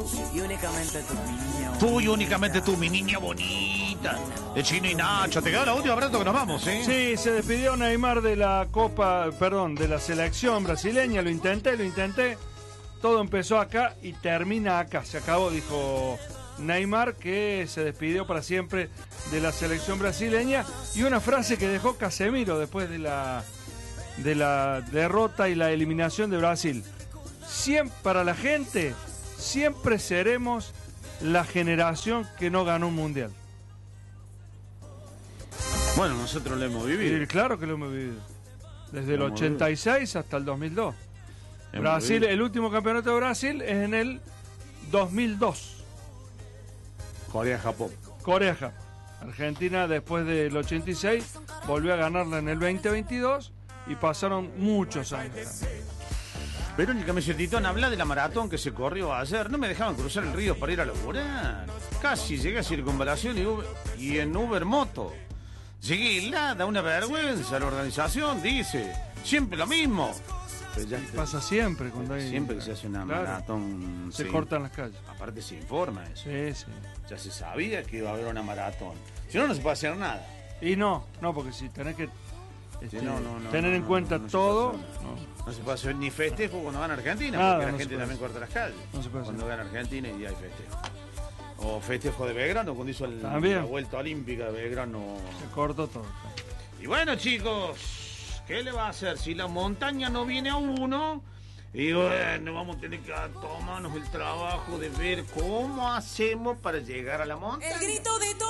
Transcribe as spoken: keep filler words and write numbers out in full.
Y únicamente tu niña. Tú y únicamente tú, mi niña bonita. De Chino y Nacho. Te quedó la última rato que nos vamos, ¿eh? Sí, se despidió Neymar de la Copa, perdón, de la selección brasileña. Lo intenté, lo intenté. Todo empezó acá y termina acá. Se acabó, dijo Neymar, que se despidió para siempre de la selección brasileña. Y una frase que dejó Casemiro después de la, de la derrota y la eliminación de Brasil. Siempre, para la gente, siempre seremos la generación que no ganó un mundial. Bueno, nosotros lo hemos vivido. Y claro que lo hemos vivido. Desde el ochenta y seis hasta el dos mil dos. Hemos Brasil, vivido. el último campeonato de Brasil es en el dos mil dos. Corea-Japón. Corea. Argentina, después del ochenta y seis, volvió a ganarla en el veinte veintidós y pasaron muchos años. Verónica Mesetitón, habla de la maratón que se corrió ayer. No me dejaban cruzar el río para ir a laburar. Casi llegué a Circunvalación y, Uber, y en Uber Moto. Llegué helada, una vergüenza. La organización dice, siempre lo mismo. Pero ya te, pasa siempre cuando hay... Siempre que se hace una claro, maratón... Se, se cortan las calles. Aparte se informa eso. Sí, sí. Ya se sabía que iba a haber una maratón. Si no, no se puede hacer nada. Y no, no, porque si tenés que este, sí, no, no, no, tener no, en cuenta no, no todo... No. no se puede hacer ni festejo cuando gana Argentina, Nada, porque la no gente también corta las calles. No se puede cuando hacer. gana Argentina y hay festejo. O festejo de Belgrano, cuando hizo el, la vuelta olímpica de Belgrano. Se cortó todo. Y bueno, chicos, ¿qué le va a hacer? Si la montaña no viene a uno, y bueno, vamos a tener que tomarnos el trabajo de ver cómo hacemos para llegar a la montaña. El grito de